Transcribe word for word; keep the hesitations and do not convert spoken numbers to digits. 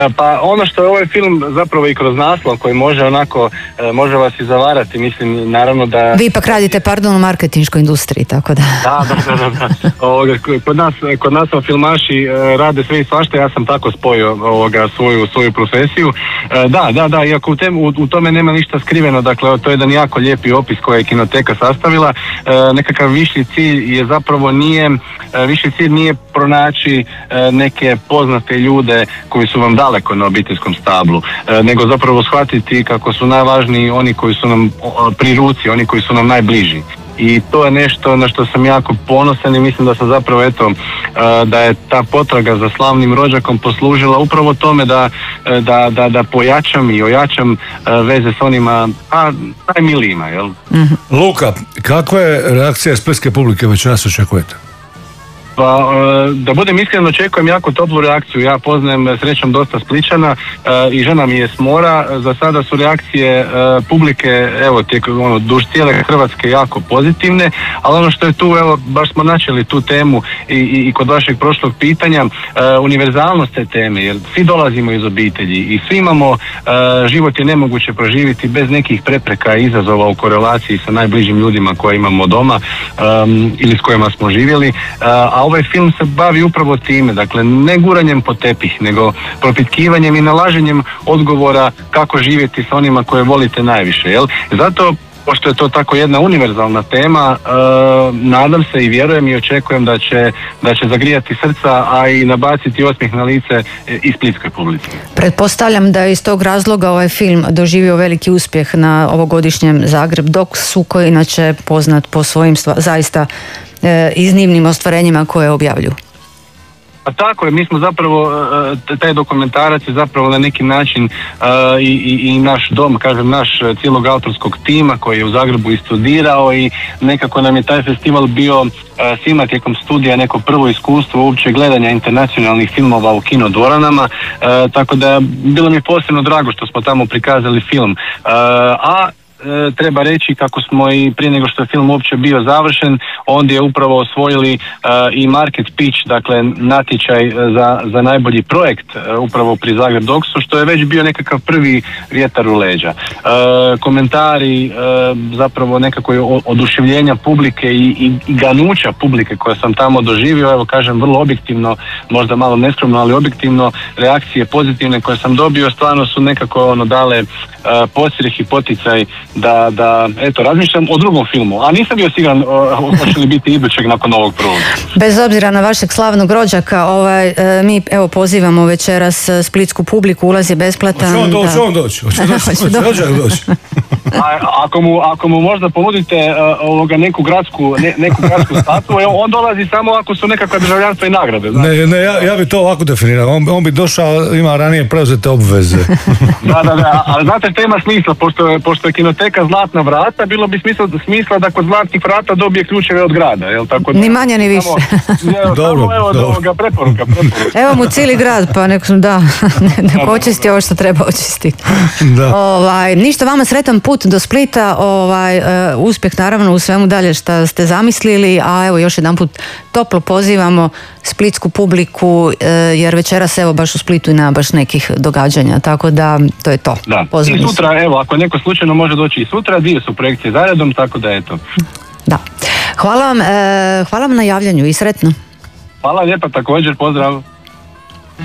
Pa ono što je ovaj film zapravo i kroz naslov koji može onako, može vas i zavarati, mislim naravno da... Vi ipak radite, pardon, u marketinškoj industriji, tako da... Da, da, da, da. Ovoga, kod nas, kod nas filmaši rade sve i svašta, ja sam tako spojio ovoga, svoju, svoju profesiju. Da, da, da, iako u, tem, u, u tome nema ništa skriveno, dakle to je jedan jako lijepi opis koji je Kinoteka sastavila. Nekakav viši cilj je zapravo nije, viši cilj nije pronaći neke poznate ljude koji su vam daleko na obiteljskom stablu, nego zapravo shvatiti kako su najvažniji oni koji su nam pri ruci, oni koji su nam najbliži. I to je nešto na što sam jako ponosan i mislim da sam zapravo, eto, da je ta potraga za slavnim rođakom poslužila upravo tome da, da, da, da pojačam i ojačam veze s onima, a najmilijima, jel? Mm-hmm. Luka, kakva je reakcija splitske publike večeras očekujete? Pa, da budem iskren, očekujem jako toplu reakciju. Ja poznajem srećom dosta Splićana i žena mi je s mora. Za sada su reakcije publike, evo, tijekom ono, duž cijele Hrvatske jako pozitivne, ali ono što je tu, evo, baš smo načeli tu temu i, i, i kod vašeg prošlog pitanja, univerzalnost te teme, jer svi dolazimo iz obitelji i svi imamo, život je nemoguće proživjeti bez nekih prepreka i izazova u korelaciji sa najbližim ljudima koje imamo doma um, ili s kojima smo živjeli, a ovaj film se bavi upravo time, dakle ne guranjem po tepih, nego propitkivanjem i nalaženjem odgovora kako živjeti s onima koje volite najviše, jel? Zato, pošto je to tako jedna univerzalna tema, e, nadam se i vjerujem i očekujem da će, da će zagrijati srca, a i nabaciti osmijeh na lice i splitskoj publici. Pretpostavljam da je iz tog razloga ovaj film doživio veliki uspjeh na ovogodišnjem Zagreb Doksu, koji inače poznat po svojim stva, zaista e, iznimnim ostvarenjima koje objavljuju. Pa tako je, mi smo zapravo, taj dokumentarac je zapravo na neki način uh, i, i, i naš dom, kažem naš cijelog autorskog tima koji je u Zagrebu i studirao i nekako nam je taj festival bio uh, svima tijekom studija neko prvo iskustvo uopće gledanja internacionalnih filmova u kinodvoranama, uh, tako da bilo mi je posebno drago što smo tamo prikazali film. Uh, a E, treba reći kako smo i prije nego što je film uopće bio završen, ondje je upravo osvojili e, i market pitch, dakle natječaj za, za najbolji projekt e, upravo pri Zagreb Doksu, što je već bio nekakav prvi vjetar u leđa. E, komentari, e, zapravo nekako oduševljenja publike i, i, i ganuća publike koje sam tamo doživio, evo kažem vrlo objektivno, možda malo neskromno, ali objektivno, reakcije pozitivne koje sam dobio stvarno su nekako ono dale e, podsjeh i poticaj da, da, eto, razmišljam o drugom filmu, a nisam bio siguran hoće li biti idućeg nakon ovog prvog. Bez obzira na vašeg slavnog rođaka, ovaj, e, mi evo pozivamo večeras splitsku publiku, ulaz je besplatan. Hoće on doći, hoće on doći, hoće rođak doći. A, ako, mu, ako mu možda ponudite uh, ovoga neku gradsku, ne, neku gradsku statu, on dolazi samo ako su nekakva državljanstva i nagrade. Znači. Ne, ne, ja, ja bi to ovako definirao, on, on bi došao, ima ranije preuzete obveze. Da, da, da, ali znate što ima smisla, pošto je, pošto je Kinoteka Zlatna vrata, bilo bi smisla, smisla da kod Zlatnih vrata dobije ključeve od grada, jel tako? Da, ni manje ni više. Samo, evo, dobro, samo, evo, dobro. Ovoga, preporuka, preporuka. Evo mu cijeli grad, pa nek da, nek očisti ovo što treba očistiti. Da. Ovaj, ništa, vama sretan put do Splita, ovaj, uh, uspjeh naravno u svemu dalje što ste zamislili, a evo još jedan put toplo pozivamo splitsku publiku, uh, jer večeras evo baš u Splitu i nema baš nekih događanja, tako da to je to. Da. I sutra, evo, ako neko slučajno može doći i sutra, dvije su projekcije zaredom, tako da eto. Da. Hvala vam, uh, hvala vam na javljanju i sretno. Hvala lijepa, također, pozdrav.